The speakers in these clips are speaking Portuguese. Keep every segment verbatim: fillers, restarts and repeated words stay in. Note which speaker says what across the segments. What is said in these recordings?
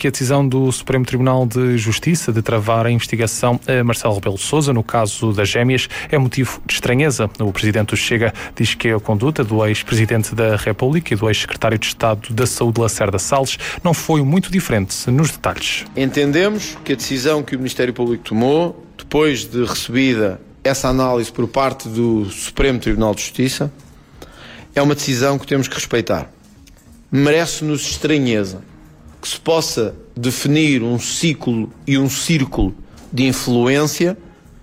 Speaker 1: que a decisão do Supremo Tribunal de Justiça de travar a investigação a Marcelo Rebelo de Sousa no caso das gêmeas é motivo de estranheza. O presidente do Chega diz que a conduta do ex-presidente da República e do ex-secretário de Estado da Saúde, Lacerda Salles, não foi muito diferente nos detalhes.
Speaker 2: Entendemos que a decisão que o Ministério Público tomou, depois de recebida essa análise por parte do Supremo Tribunal de Justiça, é uma decisão que temos que respeitar. Merece-nos estranheza que se possa definir um ciclo e um círculo de influência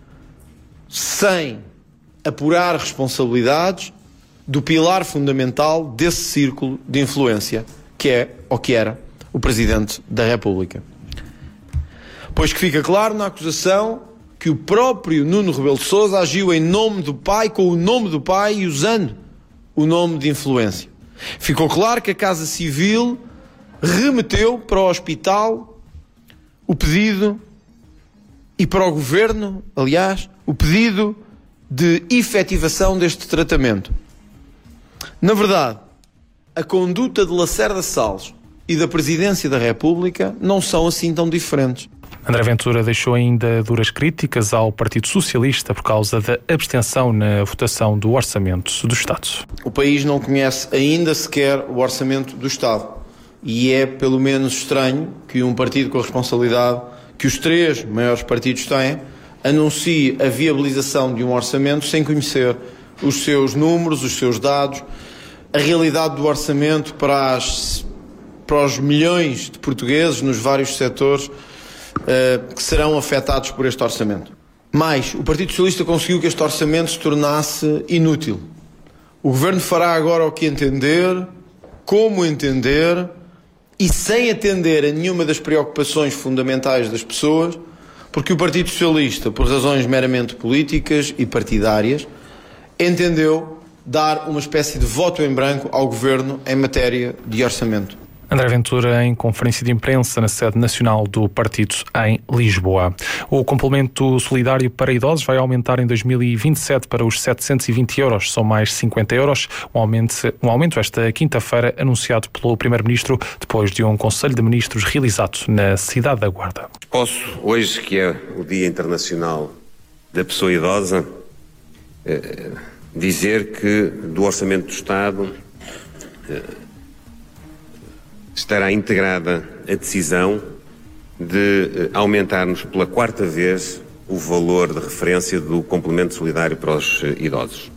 Speaker 2: sem apurar responsabilidades do pilar fundamental desse círculo de influência, que é, ou que era, o Presidente da República. Pois que fica claro na acusação que o próprio Nuno Rebelo de Sousa agiu em nome do pai, com o nome do pai e usando o nome de influência. Ficou claro que a Casa Civil remeteu para o hospital o pedido, e para o Governo, aliás, o pedido de efetivação deste tratamento. Na verdade, a conduta de Lacerda Salles e da Presidência da República não são assim tão diferentes.
Speaker 1: André Ventura deixou ainda duras críticas ao Partido Socialista por causa da abstenção na votação do Orçamento do Estado.
Speaker 2: O país não conhece ainda sequer o Orçamento do Estado e é pelo menos estranho que um partido com a responsabilidade que os três maiores partidos têm anuncie a viabilização de um orçamento sem conhecer os seus números, os seus dados, a realidade do orçamento para, as, para os milhões de portugueses nos vários setores Uh, que serão afetados por este orçamento. Mas o Partido Socialista conseguiu que este orçamento se tornasse inútil. O Governo fará agora o que entender, como entender e sem atender a nenhuma das preocupações fundamentais das pessoas, porque o Partido Socialista, por razões meramente políticas e partidárias, entendeu dar uma espécie de voto em branco ao Governo em matéria de orçamento.
Speaker 1: André Ventura em conferência de imprensa na sede nacional do partido em Lisboa. O complemento solidário para idosos vai aumentar em dois mil e vinte e sete para os setecentos e vinte euros, são mais cinquenta euros, um aumento, um aumento esta quinta-feira anunciado pelo Primeiro-Ministro depois de um Conselho de Ministros realizado na cidade da Guarda.
Speaker 3: Posso, hoje que é o Dia Internacional da Pessoa Idosa, dizer que do Orçamento do Estado estará integrada a decisão de aumentarmos pela quarta vez o valor de referência do complemento solidário para os idosos.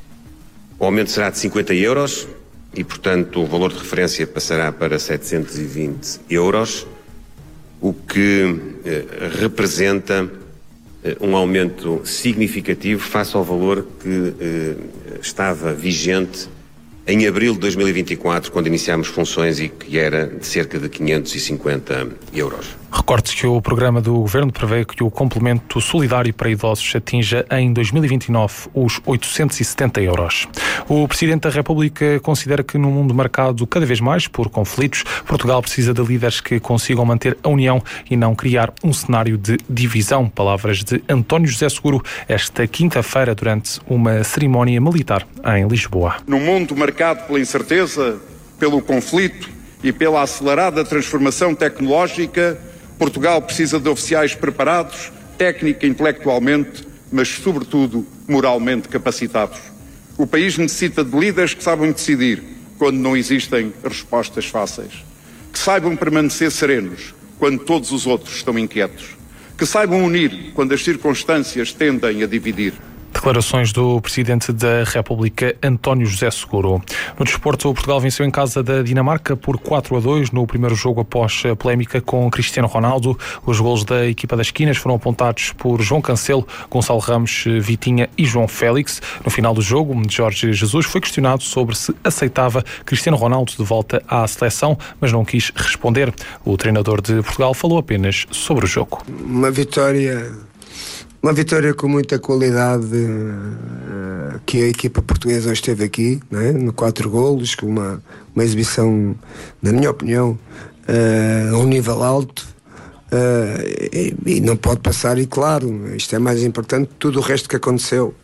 Speaker 3: O aumento será de cinquenta euros e, portanto, o valor de referência passará para setecentos e vinte euros, o que eh, representa eh, um aumento significativo face ao valor que eh, estava vigente em abril de dois mil e vinte e quatro, quando iniciámos funções e que era de cerca de quinhentos e cinquenta euros.
Speaker 1: Recorde-se que o programa do Governo prevê que o complemento solidário para idosos atinja em dois mil e vinte e nove os oitocentos e setenta euros. O Presidente da República considera que num mundo marcado cada vez mais por conflitos, Portugal precisa de líderes que consigam manter a união e não criar um cenário de divisão. Palavras de António José Seguro esta quinta-feira durante uma cerimónia militar em Lisboa.
Speaker 4: Num mundo marcado pela incerteza, pelo conflito e pela acelerada transformação tecnológica, Portugal precisa de oficiais preparados, técnica e intelectualmente, mas sobretudo moralmente capacitados. O país necessita de líderes que saibam decidir quando não existem respostas fáceis, que saibam permanecer serenos quando todos os outros estão inquietos, que saibam unir quando as circunstâncias tendem a dividir.
Speaker 1: Declarações do Presidente da República, António José Seguro. No desporto, Portugal venceu em casa da Dinamarca por quatro a dois no primeiro jogo após a polémica com Cristiano Ronaldo. Os golos da equipa das esquinas foram apontados por João Cancelo, Gonçalo Ramos, Vitinha e João Félix. No final do jogo, Jorge Jesus foi questionado sobre se aceitava Cristiano Ronaldo de volta à seleção, mas não quis responder. O treinador de Portugal falou apenas sobre o jogo.
Speaker 5: Uma vitória... Uma vitória com muita qualidade uh, que a equipa portuguesa esteve aqui, né? No quatro golos, com uma, uma exibição, na minha opinião, uh, a um nível alto uh, e, e não pode passar, e claro, isto é mais importante que tudo o resto que aconteceu.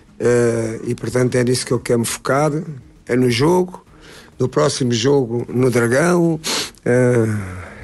Speaker 5: Uh, e portanto é nisso que eu quero me focar, é no jogo, no próximo jogo no Dragão. Uh,